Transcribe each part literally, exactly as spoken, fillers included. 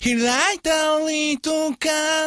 開いたりとか。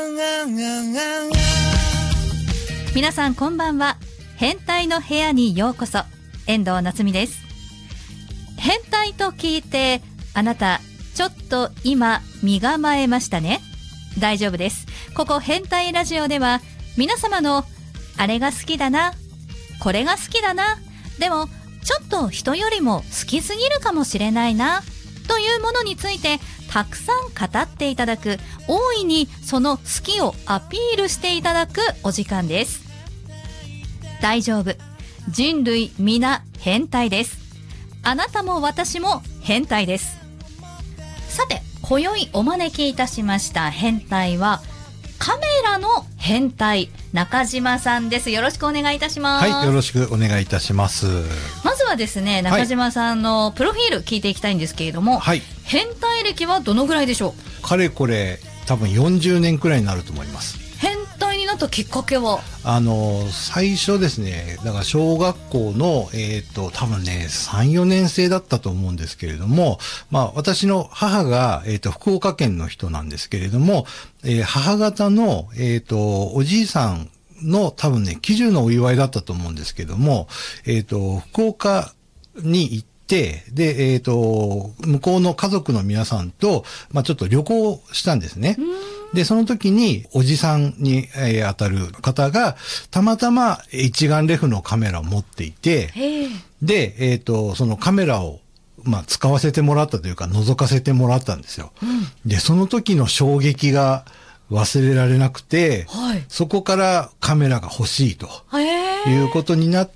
皆さんこんばんは。変態の部屋にようこそ。遠藤夏美です。変態と聞いてあなたちょっと今身構えましたね。大丈夫です。ここ変態ラジオでは皆様のあれが好きだな、これが好きだな、でもちょっと人よりも好きすぎるかもしれないなというものについてたくさん語っていただく、大いにその好きをアピールしていただくお時間です。大丈夫、人類皆変態です。あなたも私も変態です。さて今宵お招きいたしました変態はカメラの変態、中島さんです。よろしくお願いいたします。 はい、よろしくお願いいたします。 まずはですね、中島さんのプロフィール聞いていきたいんですけれども、はい、変態歴はどのぐらいでしょう？ かれこれ多分よんじゅうねんくらいになると思います。 変態になったきっかけは？ あの最初ですね、だから小学校のえっと多分ねさん、よねん生だったと思うんですけれども、まあ私の母がえっと福岡県の人なんですけれども、えー、母方のえっとおじいさんの多分ね喜寿のお祝いだったと思うんですけども、えっと福岡に行ってで、で、えっと、向こうの家族の皆さんと、まあちょっと旅行したんですね。で、その時に、おじさんに、えー、当たる方が、たまたま一眼レフのカメラを持っていて、で、えっと、そのカメラを、まあ使わせてもらったというか、覗かせてもらったんですよ。うん、で、その時の衝撃が忘れられなくて、はい、そこからカメラが欲しいということになって、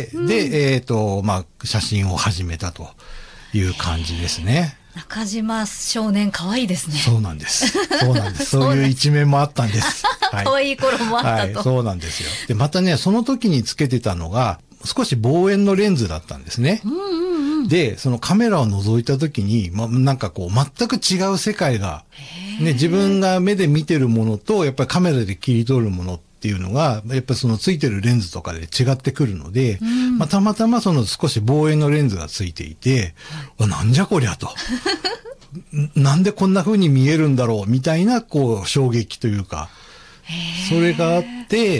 うん、で、えっと、まあ、写真を始めたという感じですね。 中島少年可愛いですね。 そうなんです。そうなんです。そういう一面もあったんです。 はい、可愛い頃もあったと、 はい。そうなんですよ。で、またね、その時につけてたのが、少し望遠のレンズだったんですね。うんうんうん、で、そのカメラを覗いた時に、ま、なんかこう、全く違う世界が、ね、自分が目で見てるものと、やっぱりカメラで切り取るものっていうのが、やっぱりそのついてるレンズとかで違ってくるので、うん、まあ、たまたまその少し望遠のレンズがついていて、はい、なんじゃこりゃと。なんでこんな風に見えるんだろうみたいな、こう、衝撃というか、それがあって、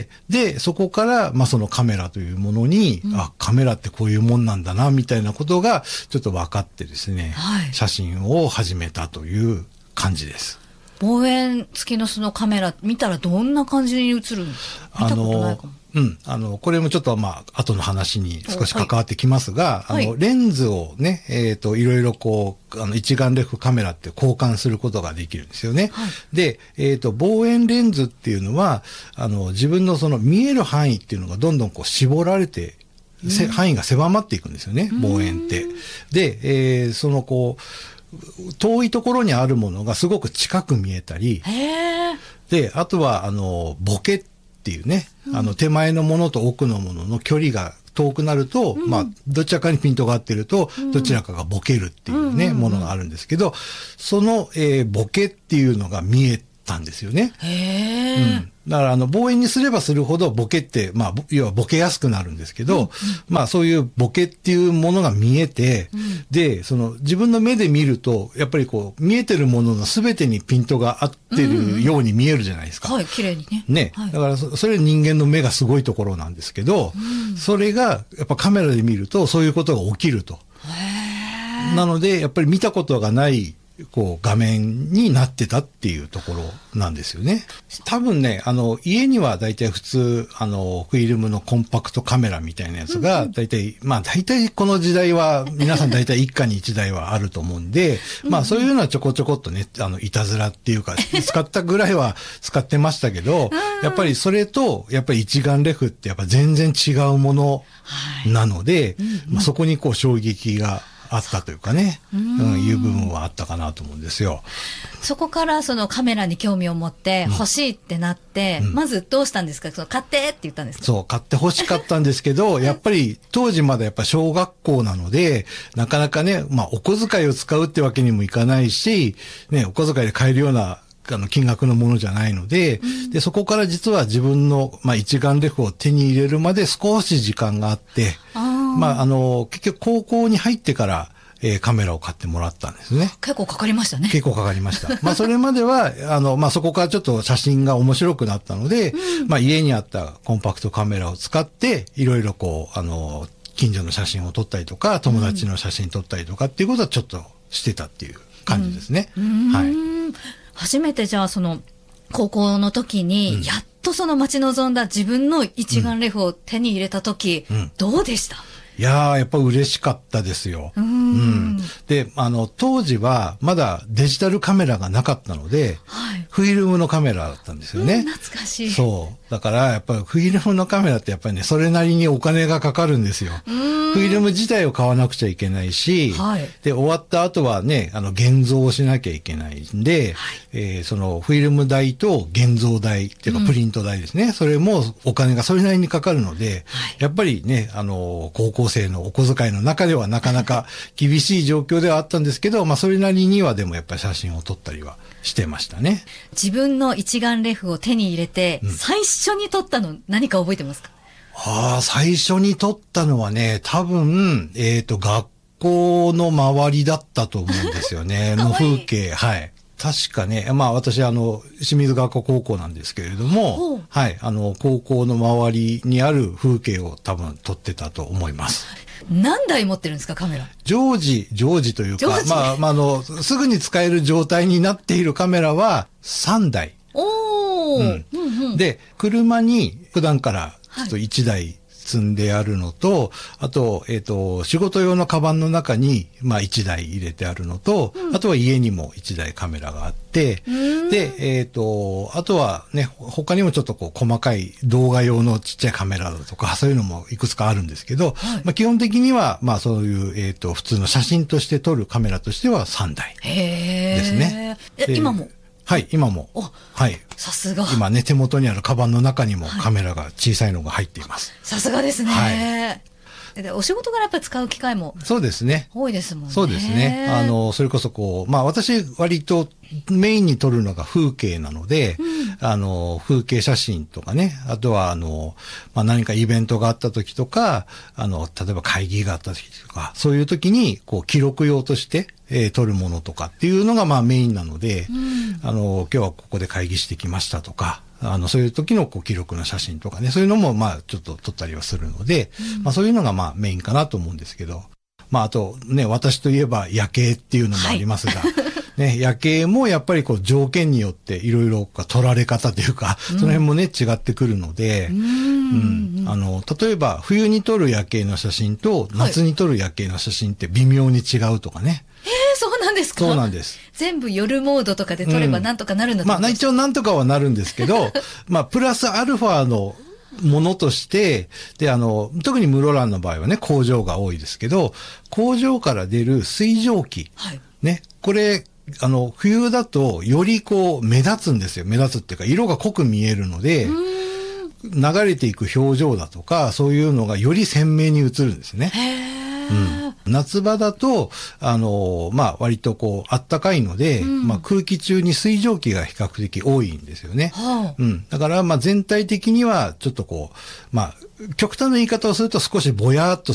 で、そこから、まあ、そのカメラというものに、うん、あ、カメラってこういうもんなんだな、みたいなことが、ちょっと分かってですね、はい、写真を始めたという感じです。 望遠付きのそのカメラ見たらどんな感じに映るんですか？見たことないかも。 うん。あの、これもちょっとまあ、後の話に少し関わってきますが、はい、あの、レンズをね、えっと、いろいろこう、あの、一眼レフカメラって交換することができるんですよね。はい、で、えっと、望遠レンズっていうのは、あの、自分のその見える範囲っていうのがどんどんこう絞られて、せ範囲が狭まっていくんですよね、望遠って。で、えー、そのこう、遠いところにあるものがすごく近く見えたり、で、あとは、あの、ボケっていうね、うん、あの、手前のものと奥のものの距離が遠くなると、うん、まあ、どちらかにピントが合ってると、うん、どちらかがボケるっていうね、うん、ものがあるんですけど、その、えー、ボケっていうのが見えたんですよね。 へー。 うん。だから、あの、望遠にすればするほどボケって、まあ、要はボケやすくなるんですけど、うんうん、まあ、そういうボケっていうものが見えて、うん、で、その、自分の目で見ると、やっぱりこう、見えてるものの全てにピントが合ってるように見えるじゃないですか。 うんうん、はい、綺麗にね。 ね。はい、だからそ、それ人間の目がすごいところなんですけど、うん、それが、やっぱカメラで見ると、そういうことが起きると。 へー。 なので、やっぱり見たことがない、こう画面になってたっていうところなんですよね。多分ね、あの、家にはだいたい普通、あの、フィルムのコンパクトカメラみたいなやつが、だいたい、まあだいたいこの時代は、皆さんだいたい一家に一台はあると思うんで、まあそういうのはちょこちょこっとね、あの、いたずらっていうか、使ったぐらいは使ってましたけど、やっぱりそれと、やっぱり一眼レフってやっぱ全然違うものなので、まあそこにこう衝撃が、あったというかね、うん、いう部分はあったかなと思うんですよ。 そこからそのカメラに興味を持って欲しいってなって、うん、まずどうしたんですか？その買ってって言ったんですか？ そう、買って欲しかったんですけど、やっぱり当時まだやっぱ小学校なので、なかなかね、まあお小遣いを使うってわけにもいかないし、ね、お小遣いで買えるようなあの金額のものじゃないので、うん、で、そこから実は自分の、まあ、一眼レフを手に入れるまで少し時間があって、あまあ、あの、結局高校に入ってから、 えー、カメラを買ってもらったんですね。 結構かかりましたね。 結構かかりました。まあそれまでは、あの、まあそこからちょっと写真が面白くなったので、うん、まあ家にあったコンパクトカメラを使って、いろいろこう、あの、近所の写真を撮ったりとか、友達の写真撮ったりとかっていうことはちょっとしてたっていう感じですね。 うん、 はい。 初めてじゃあその、高校の時に、やっとその待ち望んだ自分の一眼レフを手に入れた時、うんうん、どうでした？ いやー、やっぱ嬉しかったですよ。うん,、うん。で、あの、当時はまだデジタルカメラがなかったので、はい、フィルムのカメラだったんですよね。うん、 懐かしい。 そう。だから、やっぱりフィルムのカメラってやっぱりね、それなりにお金がかかるんですよ。フィルム自体を買わなくちゃいけないし、はい、で、終わった後はね、あの、現像をしなきゃいけないんで、はい、えー、その、フィルム代と現像代っていうか、プリント代ですね。うん、それもお金がそれなりにかかるので、はい、やっぱりね、あの、高校生のお小遣いの中ではなかなか厳しい状況ではあったんですけど、まあ、それなりにはでもやっぱり写真を撮ったりはしてましたね。 自分の一眼レフを手に入れて、うん、最初に撮ったの何か覚えてますか？ ああ、最初に撮ったのはね、多分、えっと、学校の周りだったと思うんですよね。の風景、はい。確かね、まあ私、あの、清水学校高校なんですけれども、はい、あの、高校の周りにある風景を多分撮ってたと思います。 何台持ってるんですか、カメラ？ 常時、常時というか、まあ、まあ、あの、すぐに使える状態になっているカメラはさんだい。 おー。うんうんうん、で、車に普段からちょっといちだい積んであるのと、はい、あと、えっと、仕事用のカバンの中に、まあいちだい入れてあるのと、うん、あとは家にもいちだいカメラがあって、で、えっと、あとはね、他にもちょっとこう細かい動画用のちっちゃいカメラだとか、そういうのもいくつかあるんですけど、はい、まあ基本的には、まあそういう、えっと、普通の写真として撮るカメラとしてはさんだいですね。 へー。今も？ はい、今も。はい。 さすが。 今ね、手元にあるカバンの中にもカメラが小さいのが入っています。 さすがですね。はい。で、お仕事からやっぱり使う機会も。 そうですね。 多いですもんね。 そうですね。あの、それこそこう、まあ私割とメインに撮るのが風景なので、うん、あの、風景写真とかね、あとはあの、まあ何かイベントがあった時とか、あの、例えば会議があった時とか、そういう時にこう記録用として、えー、撮るものとかっていうのがまあメインなので、うん、あの、今日はここで会議してきましたとか、あの、そういう時のこう記録の写真とかね、そういうのもまあちょっと撮ったりはするので、うん、まあそういうのがまあメインかなと思うんですけど、まああとね、私といえば夜景っていうのもありますが、はいね、夜景もやっぱりこう条件によっていろいろ撮られ方というか、うん、その辺もね、違ってくるので、うんうん、あの、例えば冬に撮る夜景の写真と夏に撮る夜景の写真って微妙に違うとかね。 えー、そうなんですか？ そうなんです。 全部夜モードとかで撮ればなんとかなるんだと思います、 うん、まあ一応なんとかはなるんですけど、まあプラスアルファのものとして、で、あの、特に室蘭の場合はね、工場が多いですけど、工場から出る水蒸気。はい、ね、これ、あの、冬だとよりこう目立つんですよ。目立つっていうか、色が濃く見えるので、流れていく表情だとか、そういうのがより鮮明に映るんですね。うん、夏場だと、あの、まあ、割とこう、あったかいので、うん、まあ、空気中に水蒸気が比較的多いんですよね。はあ、うん。だから、まあ、全体的には、ちょっとこう、まあ、極端な言い方をすると少しぼやーっと